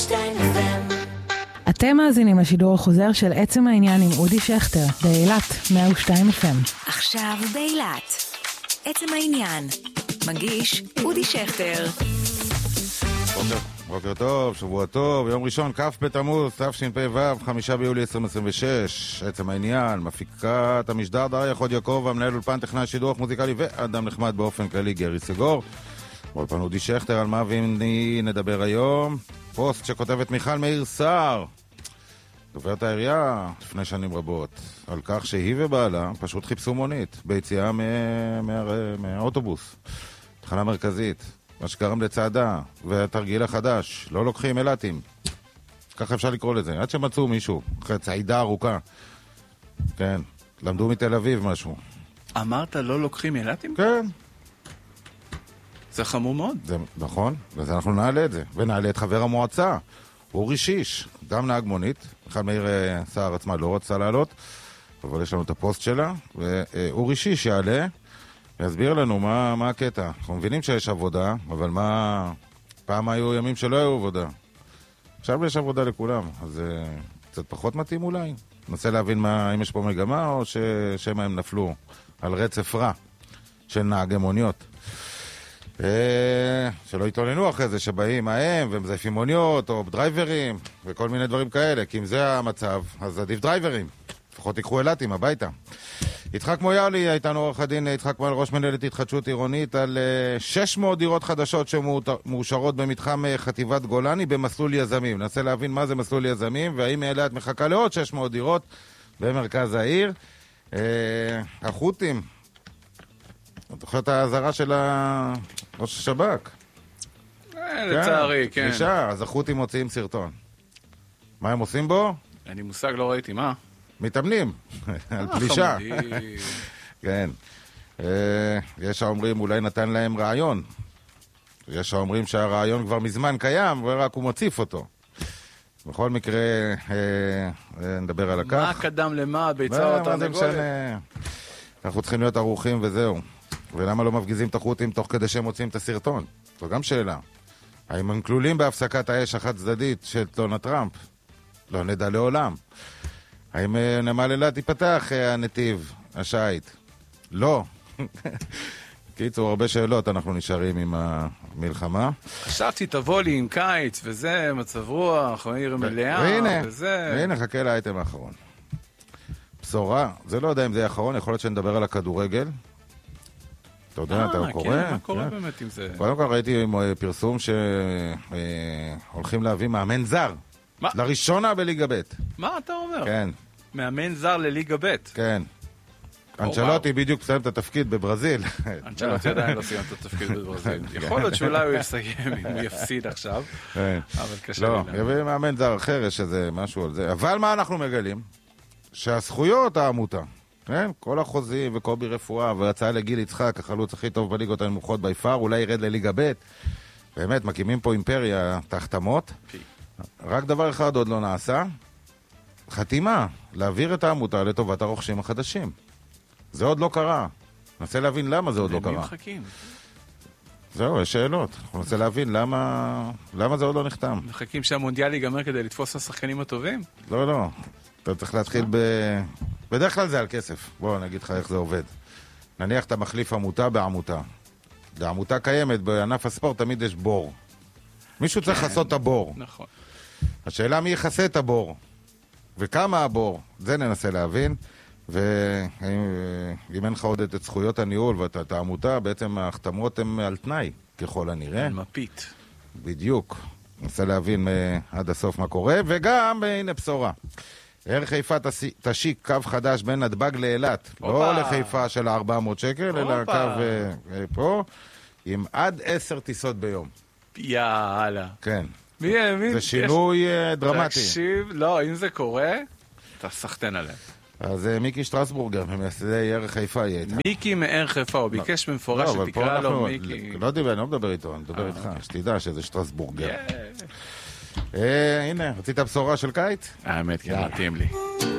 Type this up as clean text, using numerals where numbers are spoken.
102 FM. אתם מאזינים לשידור החוזר של עצם העניין עם אודי שכטר, באילת 102 FM. עכשיו באילת. עצם העניין. מגיש אודי שכטר. בוקר טוב, שבוע טוב, יום ראשון, כ' בתמוז, תשפ"ו, 5 ביולי 2026. עצם העניין, מפיקת המשדר דריה חוד יעקב, המנהל אולפן טכנאי שידור מוזיקלי ואדם נחמד באופן כללי גרי סגור. אולפן אודי שכטר, על מה ואמני נדבר היום? פוסט שכותבת מיכל מאיר סער, דוברת העירייה לפני שנים רבות, על כך שהיא ובעלה פשוט חיפשו מונית ביציאה מהאוטובוס, תחנה מרכזית, מה שגרם לצעדה והתרגיל החדש, לא לוקחים אילתים, ככה אפשר לקרוא לזה, עד שמצאו מישהו אחרי צעידה ארוכה. כן, למדו מתל אביב משהו. אמרת לא לוקחים אילתים? כן, זה חמור מאוד. זה נכון, אז אנחנו נעלה את זה, ונעלה את חבר המועצה אורי שיש, גם נהג מונית. מיכל מאיר סער עצמה לא רוצה לעלות, אבל יש לנו את הפוסט שלה, ואורי שיש יעלה ויסביר לנו מה הקטע. אנחנו מבינים שיש עבודה, אבל פעם היו ימים שלא היו עבודה, עכשיו יש עבודה לכולם, אז קצת פחות מתאים אולי. ננסה להבין אם יש פה מגמה או ששמה הם נפלו על רצף רע של נהגי מוניות, שלא יתעוננו אחרי זה שבאים ההם ומזייפים מוניות או דרייברים וכל מיני דברים כאלה, כי אם זה המצב אז עדיף דרייברים, לפחות תיקחו אילתים הביתה. יצחק מויאלי, איתנו עורך הדין יצחק מויאל, ראש מנהלת התחדשות עירונית, על 600 דירות חדשות שמאושרות במתחם חטיבת גולני במסלול יזמים. ננסה להבין מה זה מסלול יזמים והאם אילת מחכה לעוד 600 דירות במרכז העיר. החות'ים, אתה זוכר את ההזרה של ראש השב"כ? לצערי, כן. פלישה, אז החות'ים מוציאים סרטון. מה הם עושים בו? אני מושג לא ראיתי, מה? מתאמנים על פלישה. חמודי. כן. יש האומרים אולי נתן להם רעיון. יש האומרים שהרעיון כבר מזמן קיים ורק הוא מוציף אותו. בכל מקרה נדבר על הכך. מה קדם למה? ביצה או תרנגולת? אנחנו צריכים להיות ערוכים וזהו. ולמה לא מפגיזים את החות'ים תוך כדי שהם מוצאים את הסרטון? זו גם שאלה. האם הם כלולים בהפסקת האש החד צדדית של דונלד טראמפ? לא נדע לעולם. האם נמל אילת ייפתח הנתיב, השייט? לא. קיצור, הרבה שאלות, אנחנו נשארים עם המלחמה. חשבתי תבוא לי עם קיץ וזה, מצב רוח, עיר מלאה וזה. והנה, חכה לאייטם האחרון. בשורה, זה לא יודע אם זה האחרון, יכול להיות שנדבר על הכדורגל. אתה יודע, אתה קורא? כן, מה קורה באמת עם זה? קודם כל ראיתי פרסום שהולכים להביא מאמן זר. מה? לראשונה בליגה ב'. מה אתה אומר? כן. מאמן זר לליגה ב'. כן. אנצ'לוטי בדיוק סיים את התפקיד בברזיל. אנצ'לוטי עדיין לא סיים את התפקיד בברזיל. יכול להיות שאולי הוא יסיים אם הוא יפסיד עכשיו. אבל קשה לי. לא, יביא מאמן זר אחר, יש איזה משהו על זה. אבל מה אנחנו מגלים? שהזכויות העמותה, כל החוזים וקובי רפואה והצעה לגיל יצחק, החלוץ הכי טוב בליגות הנמוכות ביפר, אולי ירד לליגה ב'. באמת, מקימים פה אימפריה תחתמות. רק דבר אחד עוד לא נעשה, חתימה, להעביר את העמותה לטובת הרוכשים החדשים. זה עוד לא קרה. ננסה להבין למה זה עוד לא קרה. למי מחכים? זהו, יש שאלות. אנחנו ננסה להבין למה זה עוד לא נחתם. מחכים שהמונדיאל ייגמר כדי לתפוס את השחקנים הטובים? לא. אתה צריך להתחיל בדרך כלל זה על כסף. בואו נגיד לך איך זה עובד. נניח אתה מחליף עמותה בעמותה. בעמותה קיימת, בענף הספורט תמיד יש בור. מישהו צריך לעשות את הבור. נכון. השאלה מי יחסה את הבור וכמה הבור, זה ננסה להבין. ואם אין לך עוד את זכויות הניהול ואת העמותה, בעצם ההחתמות הן על תנאי ככל הנראה. על מפית. בדיוק. ננסה להבין עד הסוף מה קורה. וגם הנה בשורה, עיר חיפה תשיק קו חדש בין נתב"ג לאילת. לא לחיפה של 400 שקל, אלא קו פה עם עד 10 טיסות ביום. יאללה. כן. מי זה שינוי דרמטי. תקשיב, לא, אם זה קורה, אתה סחטן עליהם. אז מיקי שטרסבורגר, ממייסדי עיר חיפה יהיה איתה. מיקי מעיר חיפה, הוא ביקש במפורש שתקרא לו מיקי. לא דיבר, אני לא מדבר איתו, אני מדבר איתך, שתדע שזה שטרסבורגר. הנה, רצית בשורה של קיץ? האמת, כן, מתאים לי.